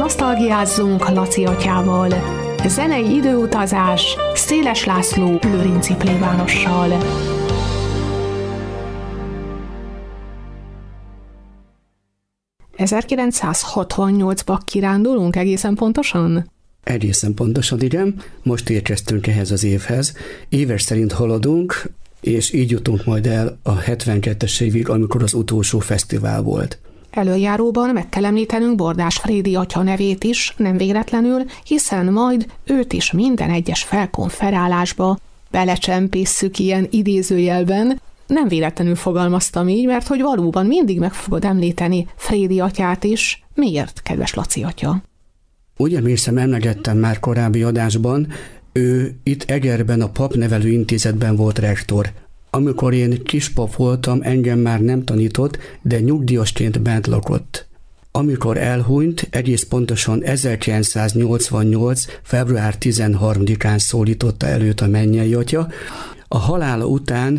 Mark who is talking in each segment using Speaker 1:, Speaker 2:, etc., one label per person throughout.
Speaker 1: Nosztalgiázzunk Laci atyával. Zenei időutazás Széles László lőrinci plébánossal. ...1968-ba kirándulunk egészen pontosan?
Speaker 2: Egészen pontosan, igen. Most érkeztünk ehhez az évhez. Éves szerint haladunk, és így jutunk majd el a 72-es évig, amikor az utolsó fesztivál volt.
Speaker 1: Előjáróban meg kell említenünk Bordás Frédi atya nevét is, nem véletlenül, hiszen majd őt is minden egyes felkonferálásba belecsempésszük ilyen idézőjelben. Nem véletlenül fogalmaztam így, mert hogy valóban mindig meg fogod említeni Frédi atyát is. Miért, kedves Laci atya?
Speaker 2: Úgy emlékszem, emlegettem már korábbi adásban, ő itt Egerben a papnevelő intézetben volt rektor. Amikor én kispap voltam, engem már nem tanított, de nyugdíjasként bent lakott. Amikor elhunyt, egész pontosan 1988. február 13-án szólította előtt a mennyei atya. A halála után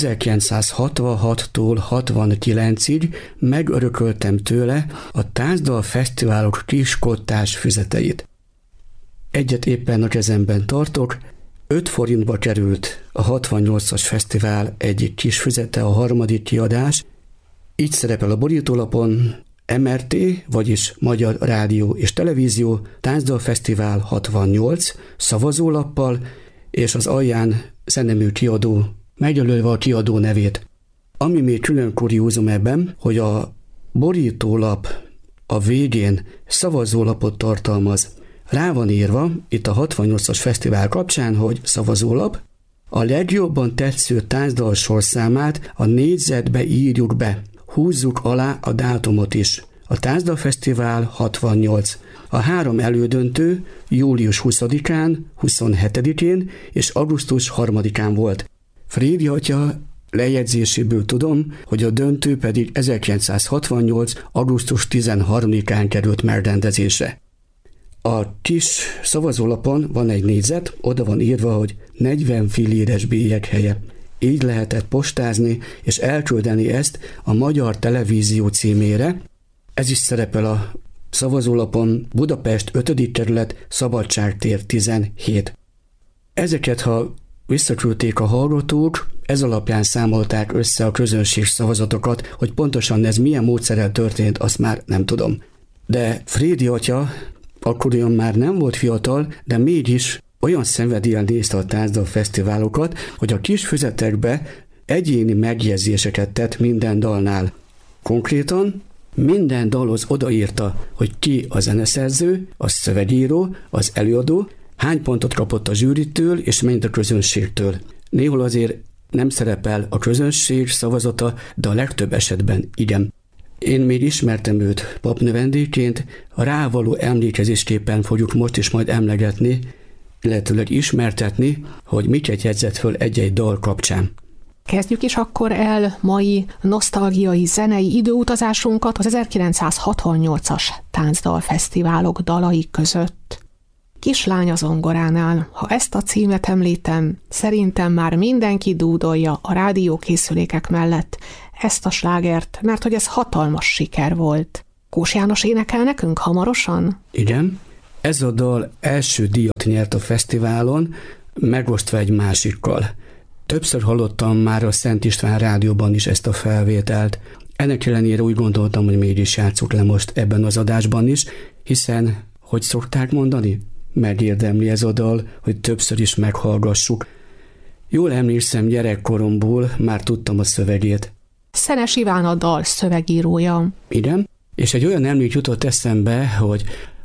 Speaker 2: 1966-tól 69-ig megörököltem tőle a Tánzdal Fesztiválok kiskottás füzeteit. Egyet éppen a kezemben tartok, 5 forintba került a 68-as fesztivál egyik kis füzete, a harmadik kiadás. Így szerepel a borítólapon MRT, vagyis Magyar Rádió és Televízió, Tánzdal Fesztivál 68 szavazólappal, és az alján zenemű kiadó, megjelölve a kiadó nevét. Ami még külön kuriózum ebben, hogy a borítólap a végén szavazólapot tartalmaz. Rá van írva, itt a 68-as fesztivál kapcsán, hogy szavazólap, a legjobban tetsző tánzdal sorszámát a négyzetbe írjuk be, húzzuk alá a dátumot is. A Tánzdal Fesztivál 68. A 3 elődöntő július 20-án, 27-én és augusztus 3-án volt. Frédi atya lejegyzéséből tudom, hogy a döntő pedig 1968. augusztus 13-án került megrendezésre. A kis szavazólapon van egy négyzet, oda van írva, hogy 40 filléres bélyeg helye. Így lehetett postázni és elküldeni ezt a Magyar Televízió címére. Ez is szerepel a szavazólapon, Budapest 5. kerület, Szabadságtér 17. Ezeket, ha visszaküldték a hallgatók, ez alapján számolták össze a közönség szavazatokat, hogy pontosan ez milyen módszerrel történt, azt már nem tudom. De Frédi atya akkoriban már nem volt fiatal, de mégis olyan szenvedéllyel nézte a Tánzdal fesztiválokat, hogy a kis füzetekbe egyéni megjegyzéseket tett minden dalnál. Konkrétan minden dalhoz odaírta, hogy ki a zeneszerző, a szövegíró, az előadó, hány pontot kapott a zsűritől és mennyit a közönségtől. Néhol azért nem szerepel a közönség szavazata, de a legtöbb esetben igen. Én még ismertem őt papnövendékként, a rávaló emlékezésképpen fogjuk most is majd emlegetni, illetőleg ismertetni, hogy miket jegyzett föl egy-egy dal kapcsán.
Speaker 1: Kezdjük is akkor el mai nosztalgiai zenei időutazásunkat az 1968-as Tánzdal Fesztiválok dalai között. Kislány a zongoránál, ha ezt a címet említem, szerintem már mindenki dúdolja a rádiókészülékek mellett ezt a slágert, mert hogy ez hatalmas siker volt. Kós János énekel nekünk hamarosan?
Speaker 2: Igen, ez a dal első díjat nyert a fesztiválon, megosztva egy másikkal. Többször hallottam már a Szent István rádióban is ezt a felvételt. Ennek ellenére úgy gondoltam, hogy mégis játsszuk le most ebben az adásban is, hiszen, hogy szokták mondani, megérdemli ez a dal, hogy többször is meghallgassuk. Jól emlékszem, gyerekkoromból már tudtam a szövegét.
Speaker 1: Szenes Iván a dal szövegírója.
Speaker 2: Igen, és egy olyan emlék jutott eszembe, hogy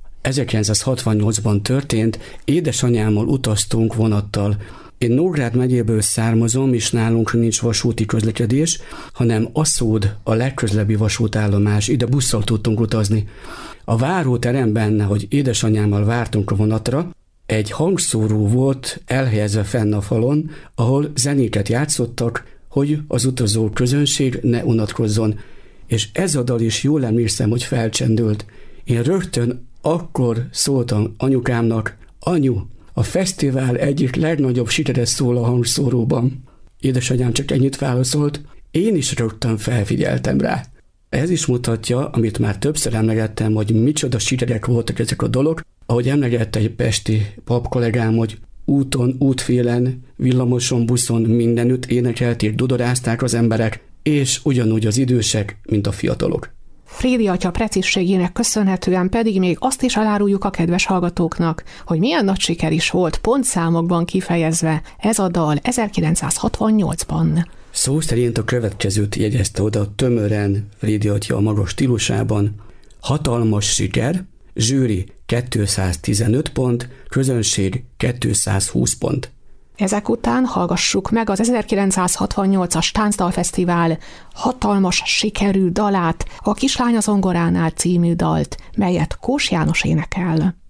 Speaker 2: 1968-ban történt, édesanyámmal utaztunk vonattal. Én Nógrád megyéből származom, és nálunk nincs vasúti közlekedés, hanem Aszód a legközelebbi vasútállomás, ide busszal tudtunk utazni. A váróteremben, hogy édesanyámmal vártunk a vonatra, egy hangszóró volt elhelyezve fenn a falon, ahol zenéket játszottak, hogy az utazó közönség ne unatkozzon. És ez a dal is jól emlékszem, hogy felcsendült. Én rögtön akkor szóltam anyukámnak, anyu, a fesztivál egyik legnagyobb sikere szól a hangszóróban. Édesanyám csak ennyit válaszolt, én is rögtön felfigyeltem rá. Ez is mutatja, amit már többször emlegettem, hogy micsoda sikerek voltak ezek a dolog, ahogy emlegette egy pesti pap kollégám, hogy úton, útfélen, villamoson, buszon mindenütt énekelték, dudorázták az emberek, és ugyanúgy az idősek, mint a fiatalok.
Speaker 1: Frédi atya precízségének köszönhetően pedig még azt is eláruljuk a kedves hallgatóknak, hogy milyen nagy siker is volt pontszámokban kifejezve ez a dal 1968-ban.
Speaker 2: Szó szerint a következőt jegyezte oda tömören Frédi atya a maga stílusában: hatalmas siker, zsűri 215 pont, közönség 220 pont.
Speaker 1: Ezek után hallgassuk meg az 1968-as Táncdalfesztivál hatalmas sikerű dalát, a Kislány a zongoránál című dalt, melyet Kós János énekel.